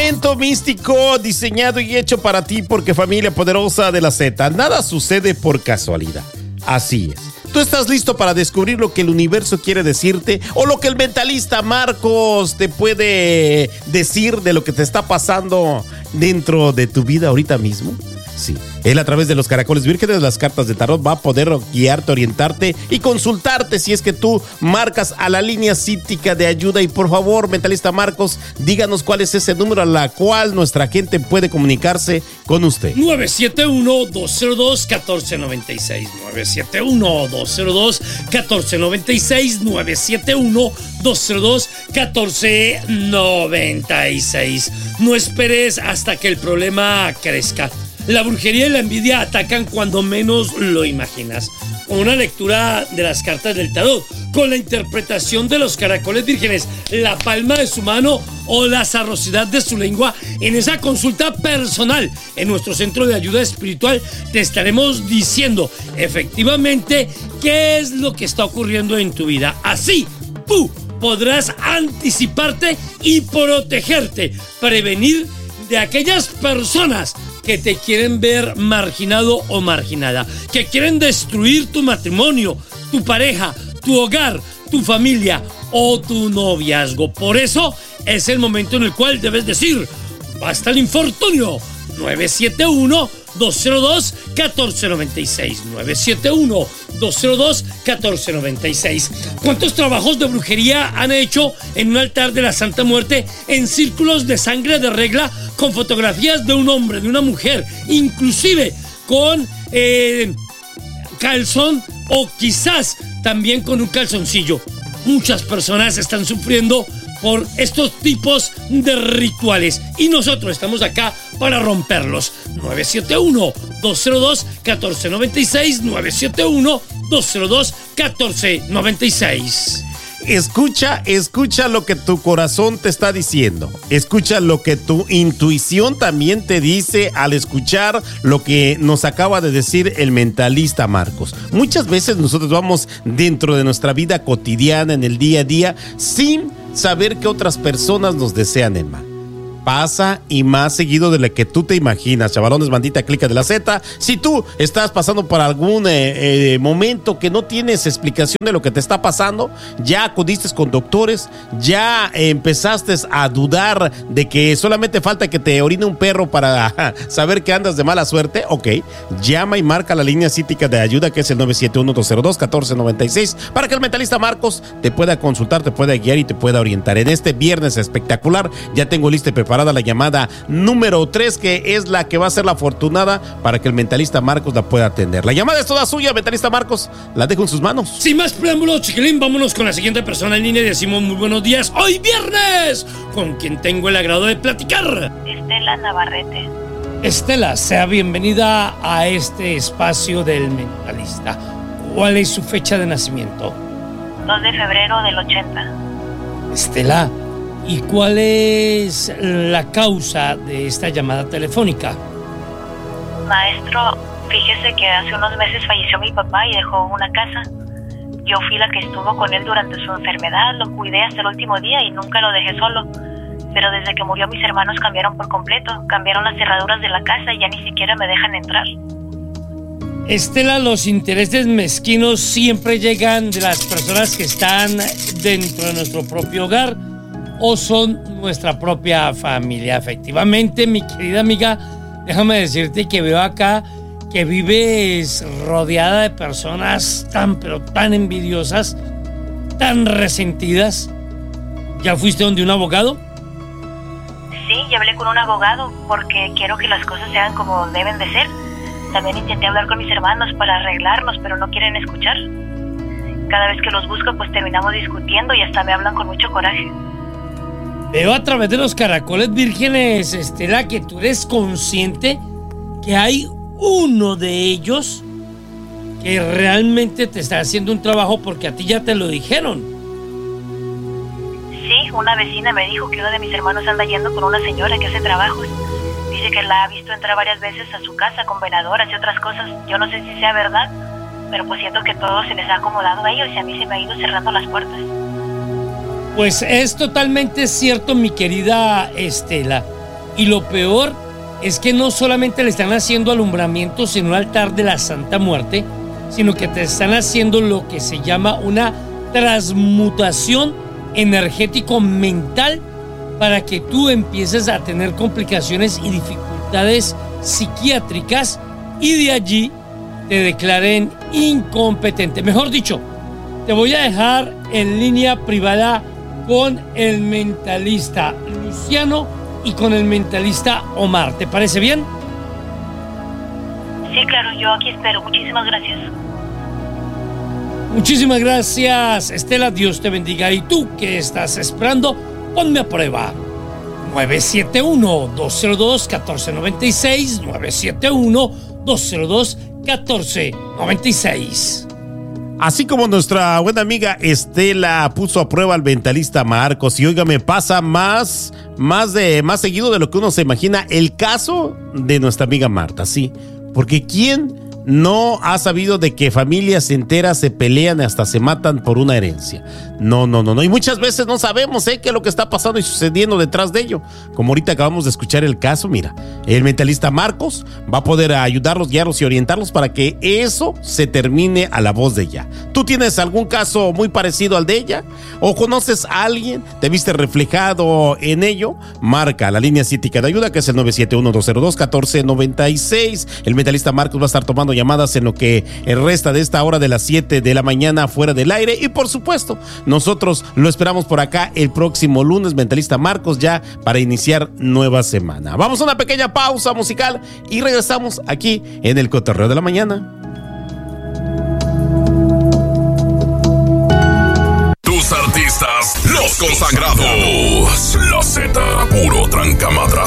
momento místico diseñado y hecho para ti porque familia poderosa de la Z. Nada sucede por casualidad. Así es. ¿Tú estás listo para descubrir lo que el universo quiere decirte o lo que el mentalista Marcos te puede decir de lo que te está pasando dentro de tu vida ahorita mismo? Sí, él a través de los caracoles vírgenes, las cartas de tarot, va a poder guiarte, orientarte y consultarte si es que tú marcas a la línea cítica de ayuda. Y por favor, mentalista Marcos, díganos cuál es ese número a la cual nuestra gente puede comunicarse con usted. 971-202-1496, 971-202-1496, 971-202-1496. No esperes hasta que el problema crezca. La brujería y la envidia atacan cuando menos lo imaginas. Con una lectura de las cartas del tarot, con la interpretación de los caracoles vírgenes, la palma de su mano o la sarrosidad de su lengua, en esa consulta personal en nuestro centro de ayuda espiritual te estaremos diciendo efectivamente qué es lo que está ocurriendo en tu vida. Así tú podrás anticiparte y protegerte, prevenir de aquellas personas que te quieren ver marginado o marginada, que quieren destruir tu matrimonio, tu pareja, tu hogar, tu familia o tu noviazgo. Por eso es el momento en el cual debes decir: basta el infortunio. 971-202-1496, 971-202-1496. ¿Cuántos trabajos de brujería han hecho en un altar de la Santa Muerte en círculos de sangre de regla con fotografías de un hombre, de una mujer, inclusive con calzón o quizás también con un calzoncillo? Muchas personas están sufriendo por estos tipos de rituales y nosotros estamos acá para romperlos. 971-202-1496, 971-202-1496. Escucha lo que tu corazón te está diciendo. Escucha lo que tu intuición también te dice al escuchar lo que nos acaba de decir el mentalista Marcos. Muchas veces nosotros vamos dentro de nuestra vida cotidiana, en el día a día, sin saber que otras personas nos desean el mal. Pasa y más seguido de lo que tú te imaginas, chavalones, bandita clica de la Z. Si tú estás pasando por algún momento que no tienes explicación de lo que te está pasando, ya acudiste con doctores, ya empezaste a dudar de que solamente falta que te orine un perro para saber que andas de mala suerte, ok, llama y marca la línea cítica de ayuda que es el 971-202-1496 para que el mentalista Marcos te pueda consultar, te pueda guiar y te pueda orientar. En este viernes espectacular ya tengo lista y preparada la llamada número 3, que es la que va a ser la afortunada para que el mentalista Marcos la pueda atender. La llamada es toda suya, mentalista Marcos, la dejo en sus manos. Sin más preámbulos, chiquilín, vámonos con la siguiente persona en línea y decimos muy buenos días. Hoy viernes, con quien tengo el agrado de platicar. Estela Navarrete. Estela, sea bienvenida a este espacio del mentalista. ¿Cuál es su fecha de nacimiento? 2 de febrero del 80. Estela, ¿y cuál es la causa de esta llamada telefónica? Maestro, fíjese que hace unos meses falleció mi papá y dejó una casa. Yo fui la que estuvo con él durante su enfermedad, lo cuidé hasta el último día y nunca lo dejé solo. Pero desde que murió mis hermanos cambiaron por completo, cambiaron las cerraduras de la casa y ya ni siquiera me dejan entrar. Estela, los intereses mezquinos siempre llegan de las personas que están dentro de nuestro propio hogar o son nuestra propia familia. Efectivamente, mi querida amiga, déjame decirte que veo acá que vives rodeada de personas pero tan envidiosas, tan resentidas. ¿Ya fuiste donde un abogado? Sí, ya hablé con un abogado porque quiero que las cosas sean como deben de ser. También intenté hablar con mis hermanos para arreglarnos, pero no quieren escuchar. Cada vez que los busco, pues terminamos discutiendo y hasta me hablan con mucho coraje. Veo a través de los caracoles vírgenes, Estela, que tú eres consciente que hay uno de ellos que realmente te está haciendo un trabajo porque a ti ya te lo dijeron. Sí, una vecina me dijo que uno de mis hermanos anda yendo con una señora que hace trabajos. Dice que la ha visto entrar varias veces a su casa con veladoras y otras cosas. Yo no sé si sea verdad, pero pues siento que todo se les ha acomodado a ellos y a mí se me ha ido cerrando las puertas. Pues es totalmente cierto, mi querida Estela. Y lo peor es que no solamente le están haciendo alumbramientos en un altar de la Santa Muerte, sino que te están haciendo lo que se llama una transmutación energético mental para que tú empieces a tener complicaciones y dificultades psiquiátricas y de allí te declaren incompetente. Mejor dicho, te voy a dejar en línea privada con el mentalista Luciano y con el mentalista Omar. ¿Te parece bien? Sí, claro, yo aquí espero. Muchísimas gracias. Muchísimas gracias, Estela. Dios te bendiga. ¿Y tú qué estás esperando? Ponme a prueba. 971-202-1496. 971-202-1496. Así como nuestra buena amiga Estela puso a prueba al mentalista Marcos, y óigame, pasa más seguido de lo que uno se imagina el caso de nuestra amiga Marta, sí, porque ¿quién no ha sabido de que familias enteras se pelean y hasta se matan por una herencia? No. Y muchas veces no sabemos qué es lo que está pasando y sucediendo detrás de ello. Como ahorita acabamos de escuchar el caso, mira, el mentalista Marcos va a poder ayudarlos, guiarlos y orientarlos para que eso se termine a la voz de ella. ¿Tú tienes algún caso muy parecido al de ella? ¿O conoces a alguien? ¿Te viste reflejado en ello? Marca la línea cítica de ayuda, que es el 971-202-1496. El mentalista Marcos va a estar tomando llamadas en lo que resta de esta hora de las 7 de la mañana fuera del aire, y por supuesto nosotros lo esperamos por acá el próximo lunes, mentalista Marcos, ya para iniciar nueva semana. Vamos a una pequeña pausa musical y regresamos aquí en el Cotorreo de la Mañana. Tus artistas, los consagrados, la Z, puro trancamadras.